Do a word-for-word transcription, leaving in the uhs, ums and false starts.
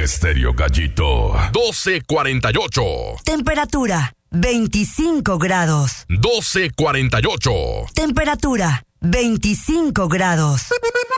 Estéreo Gallito. doce cuarenta y ocho. Temperatura veinticinco grados. doce cuarenta y ocho. Temperatura veinticinco grados.